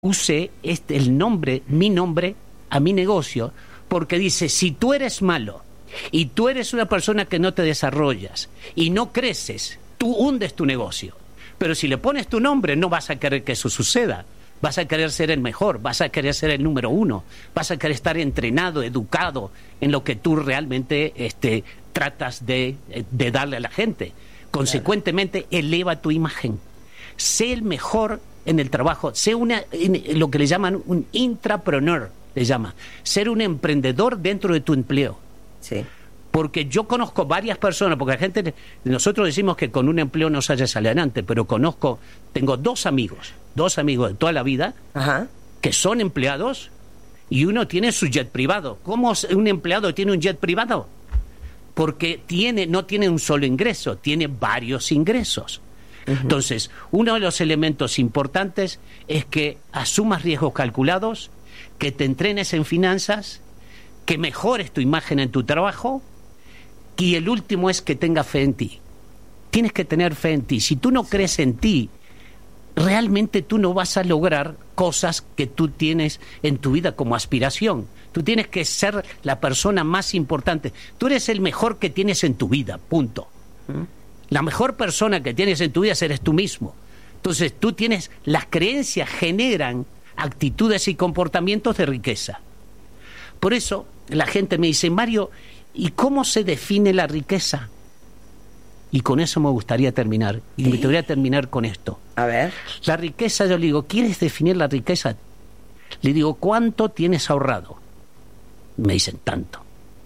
use el nombre, mi nombre, a mi negocio, porque dice, si tú eres malo y tú eres una persona que no te desarrollas y no creces, tú hundes tu negocio. Pero si le pones tu nombre, no vas a querer que eso suceda. Vas a querer ser el mejor, vas a querer ser el número uno, vas a querer estar entrenado, educado en lo que tú realmente tratas de darle a la gente. Consecuentemente, eleva tu imagen. Sé el mejor en el trabajo, sé lo que le llaman un intrapreneur, le llama, ser un emprendedor dentro de tu empleo. Sí. Porque yo conozco varias personas, porque la gente, nosotros decimos que con un empleo no se sale adelante, pero tengo dos amigos de toda la vida, Ajá, que son empleados y uno tiene su jet privado. ¿Cómo un empleado tiene un jet privado? Porque no tiene un solo ingreso, tiene varios ingresos. Uh-huh. Entonces, uno de los elementos importantes es que asumas riesgos calculados, que te entrenes en finanzas, que mejores tu imagen en tu trabajo, y el último es que tengas fe en ti. Tienes que tener fe en ti. Si tú no crees en ti, realmente tú no vas a lograr cosas que tú tienes en tu vida como aspiración. Tú tienes que ser la persona más importante. Tú eres el mejor que tienes en tu vida, punto. La mejor persona que tienes en tu vida eres tú mismo. Entonces las creencias generan actitudes y comportamientos de riqueza. Por eso la gente me dice, Mario, ¿y cómo se define la riqueza? Y con eso me gustaría terminar. Y me gustaría terminar con esto. A ver. La riqueza, yo le digo, ¿quieres definir la riqueza? Le digo, ¿cuánto tienes ahorrado? Me dicen, tanto.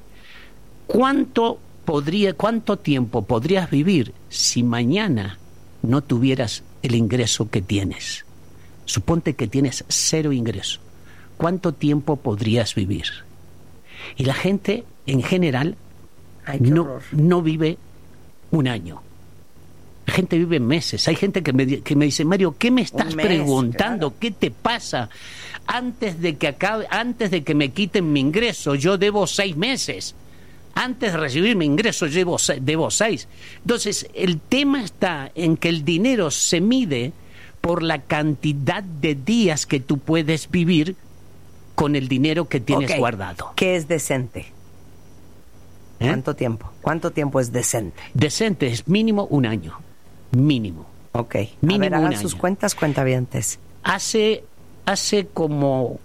¿Cuánto tiempo podrías vivir si mañana no tuvieras el ingreso que tienes? Suponte que tienes 0 ingreso. ¿Cuánto tiempo podrías vivir? Y la gente, en general, no vive un año. La gente vive meses. Hay gente que me dice, Mario, ¿qué me estás preguntando? Claro. ¿Qué te pasa? Antes de que me quiten mi ingreso, yo debo 6 meses. Antes de recibir mi ingreso, debo 6. Entonces, el tema está en que el dinero se mide por la cantidad de días que tú puedes vivir con el dinero que tienes guardado. ¿Qué es decente? ¿Cuánto tiempo? ¿Cuánto tiempo es decente? Decente es mínimo 1 año. Mínimo. Ok. Mínimo hagan sus cuentas, cuentavientes. Hace como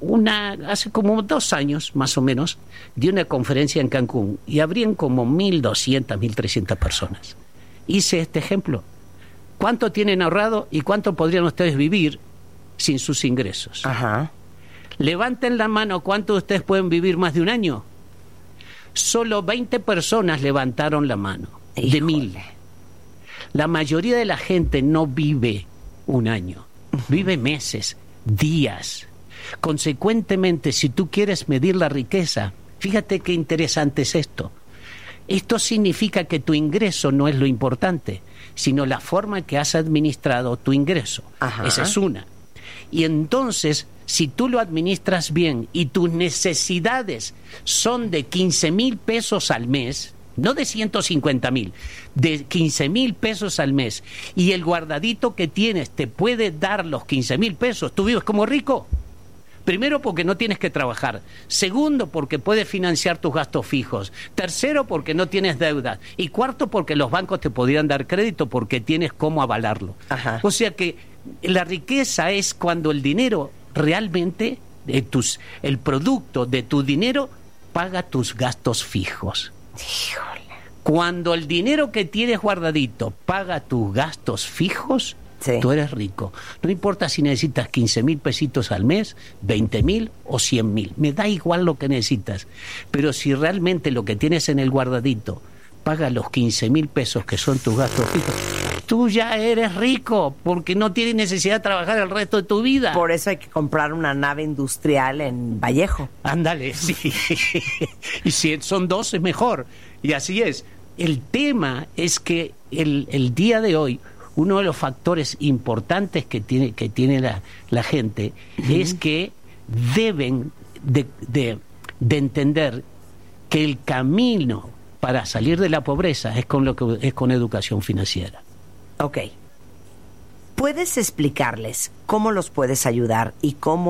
2 años, más o menos, di una conferencia en Cancún y habrían como 1.200, 1.300 personas. Hice este ejemplo. ¿Cuánto tienen ahorrado y cuánto podrían ustedes vivir sin sus ingresos? Ajá. Levanten la mano, ¿cuántos de ustedes pueden vivir más de 1 año? Solo 20 personas levantaron la mano. Híjole. De 1.000. La mayoría de la gente no vive 1 año. Vive meses, días. Consecuentemente, si tú quieres medir la riqueza, fíjate qué interesante es esto. Esto significa que tu ingreso no es lo importante, sino la forma que has administrado tu ingreso. Ajá. Esa es una. Y entonces, si tú lo administras bien y tus necesidades son de 15,000 pesos al mes, no de 150,000, de 15,000 pesos al mes, y el guardadito que tienes te puede dar los 15,000 pesos, tú vives como rico. Primero, porque no tienes que trabajar. Segundo, porque puedes financiar tus gastos fijos. Tercero, porque no tienes deuda. Y cuarto, porque los bancos te podrían dar crédito porque tienes cómo avalarlo. Ajá. O sea que la riqueza es cuando el dinero realmente, el producto de tu dinero, paga tus gastos fijos. Híjole. Cuando el dinero que tienes guardadito paga tus gastos fijos, sí, tú eres rico. No importa si necesitas 15,000 pesitos al mes, 20,000 o 100,000. Me da igual lo que necesitas. Pero si realmente lo que tienes en el guardadito paga los 15,000 pesos que son tus gastos fijos, tú ya eres rico porque no tienes necesidad de trabajar el resto de tu vida. Por eso hay que comprar una nave industrial en Vallejo. Ándale, sí. Y si son 2 es mejor. Y así es. El tema es que el día de hoy, uno de los factores importantes que tiene la gente es que deben de entender que el camino para salir de la pobreza es con educación financiera. Ok. ¿Puedes explicarles cómo los puedes ayudar y cómo